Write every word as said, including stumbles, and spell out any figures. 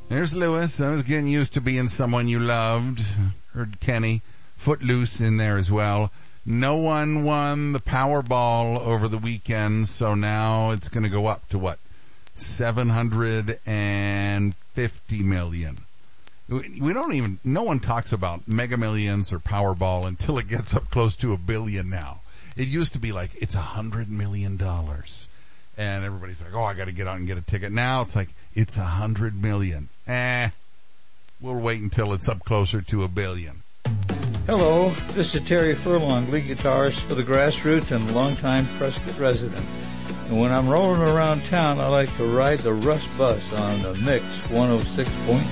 There's Lewis. I was getting used to being someone you loved. Heard Kenny. Footloose in there as well. No one won the Powerball over the weekend, so now it's going to go up to what? seven hundred fifty million. We don't even, no one talks about Mega Millions or Powerball until it gets up close to a billion now. It used to be like, it's a hundred million dollars. And everybody's like, oh, I got to get out and get a ticket. Now it's like, it's a hundred million. Eh, we'll wait until it's up closer to a billion. Hello, this is Terry Furlong, lead guitarist for the Grassroots and longtime Prescott resident. And when I'm rolling around town, I like to ride the Russ Bus on the Mix one oh six point